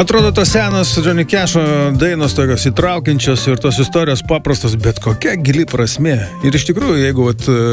Atrodo, tos senos Johnny Cash'o dainos tokios įtraukiančios ir tos istorijos paprastos, bet kokia gili prasmė. Ir iš tikrųjų, jeigu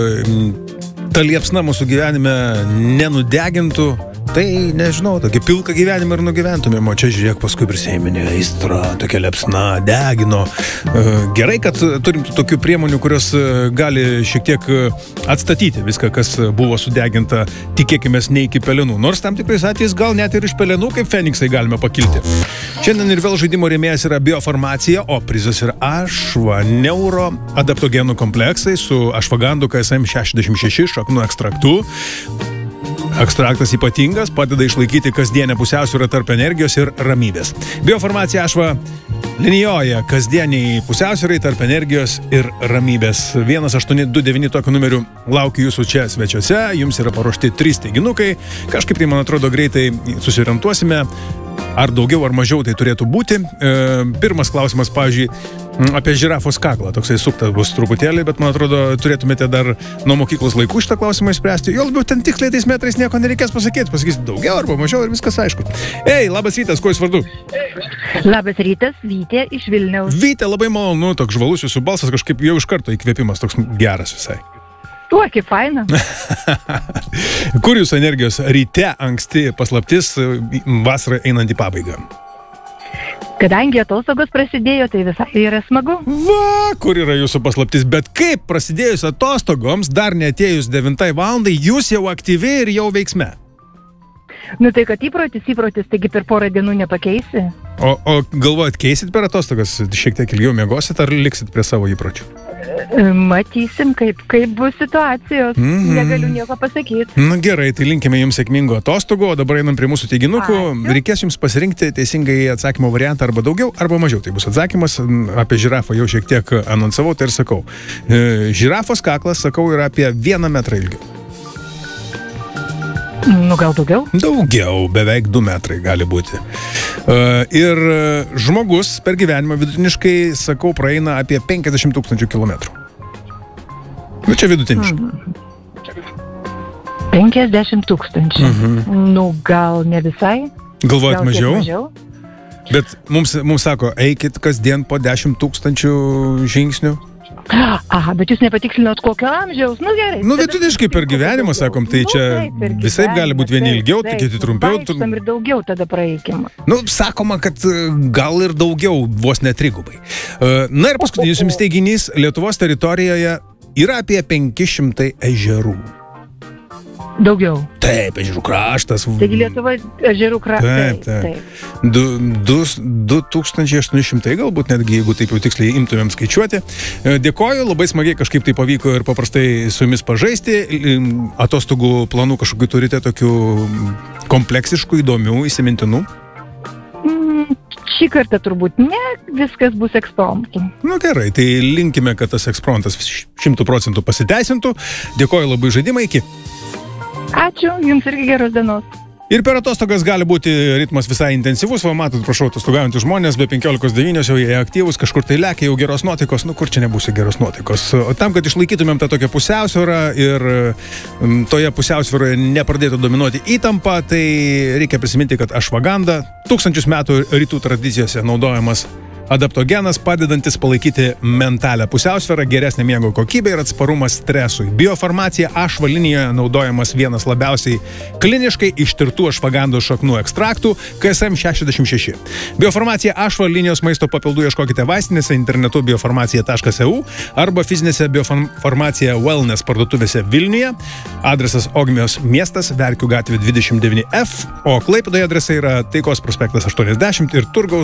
ta liepsna mūsų gyvenime nenudegintų, tai, nežinau, tokį pilką gyvenimą ir nugyventumėm, o čia žiūrėk, paskui prisėminė aistra, tokia liepsna, degino. Gerai, kad turim tokių priemonių, kurios gali šiek tiek atstatyti viską, kas buvo sudeginta, tikėkime, ne iki pelenų. Nors tam tikrais atvejais gal net ir iš pelenų, kaip feniksai, galime pakilti. Šiandien ir vėl žaidimo rėmėjas yra Biofarmacija, o prizas yra Ašva neuro adaptogenų kompleksai su Ašvagandu KSM 66 šaknų ekstraktu. Ekstraktas ypatingas, padeda išlaikyti kasdienę pusiausvyrą tarp energijos ir ramybės. Biofarmacija Ašva linijuoja kasdieniai pusiausvyrai tarp energijos ir ramybės. 1829 tokiu numeriu laukiu jūsų čia svečiuose. Jums yra paruošti 3 teiginukai. Kažkaip tai, man atrodo, greitai susiorientuosime. Ar daugiau, ar mažiau tai turėtų būti. Pirmas klausimas, pavyzdžiui, apie žirafos kaklą. Toksai suktas bus truputėlį, bet man atrodo, turėtumėte dar nuo mokyklos laikų šitą klausimą išspręsti. Jo labiau ten tiksliai tais metrais nieko nereikės pasakyti. Pasakysit daugiau arba mažiau ir viskas aišku. Ei, labas rytas, kuo jūs vardu? Labas rytas, Vytė iš Vilniaus. Vytė, labai malonu, toks žvalus jūsų balsas, kažkaip jau iš karto įkvėpimas, toks geras visai. Tuokį, faina. Kur jūsų energijos ryte anksti paslaptis vasarą einant į pabaigą? Kadangi atostogos prasidėjo, tai visai yra smagu. Va, kur yra jūsų paslaptis? Bet kaip prasidėjus atostogoms, dar neatėjus 9 valandai, jūs jau aktyvi ir jau veiksme? Nu tai kad įprotis, taigi per porą dienų nepakeisi. O galvojat, keisit per atostogas, šiek tiek ilgiau miegosit ar liksit prie savo įpročių? Matysim, kaip bus situacijos. Negaliu nieko pasakyti. Na gerai, tai linkime jums sėkmingų atostogų, o dabar einam prie mūsų teiginukų. Reikės jums pasirinkti teisingai atsakymo variantą arba daugiau, arba mažiau. Tai bus atsakymas. Apie žirafą jau šiek tiek anonsavau, tai ir sakau. Žirafos kaklas, sakau, yra apie 1 metrą ilgio. Nu gal daugiau? Daugiau, beveik 2 metrai gali būti. Ir žmogus per gyvenimą vidutiniškai, sakau, praeina apie 50 000 kilometrų. Nu čia vidutiniškai. 50 000. Nu gal ne visai? Galvojat mažiau? Bet mums sako, eikit kasdien po 10 000 žingsnių. Aha, bet jūs nepatikslinot kokio amžiaus, nu gerai. Nu, vidutiniškai per gyvenimą, sakom, tai čia visai gali būti vieni ilgiau, tai kiti trumpiau. Vaikštam ir daugiau tada praeikim. Nu, sakoma, kad gal ir daugiau, vos ne 3-gubai. Na ir paskutinis jums teiginys, Lietuvos teritorijoje yra apie 500 ežerų. Daugiau. Taip, ežerų kraštas. Taigi Lietuva ežerų kraštas. Taip. 2800 galbūt, netgi jeigu taip jau tiksliai imtumėm skaičiuoti. Dėkoju, labai smagiai kažkaip tai pavyko ir paprastai su jumis pažaisti. Atostogų planų kažkokių turite tokių kompleksiškų, įdomių, įsimintinų? Šį kartą turbūt ne, viskas bus ekspromtu. Nu gerai, tai linkime, kad tas ekspromtas 100% pasiteisintų. Dėkoju labai žaidimą, iki. Ačiū, jums irgi geros dienos. Ir per atostogas gali būti ritmas visai intensyvus, va matot, prašau, atostogaujantys žmonės, be 15:09 jau jie aktyvus, kažkur tai lekia, jau geros nuotaikos, nu kur čia nebūsi geros nuotaikos. O tam, kad išlaikytumėm tą tokią pusiausvyrą ir toje pusiausvyroje nepradėtų dominuoti įtampa, tai reikia prisiminti, kad ašvaganda 1000 metų rytų tradicijose naudojamas adaptogenas, padedantis palaikyti mentalią pusiausvyrą, geresnę miego kokybę ir atsparumą stresui. Biofarmacija Ašva linijoje naudojamas vienas labiausiai kliniškai ištirtų ašvagandos šaknų ekstraktų KSM 66. Biofarmacija Ašva linijos maisto papildų ieškokite vaistinėse, internetu biofarmacija.eu arba fizinėse Biofarmacija Wellness parduotuvėse Vilniuje. Adresas Ogmios miestas, Verkių gatvė 29F, o Klaipėdoje adresai yra Taikos prospektas 80 ir Turgaus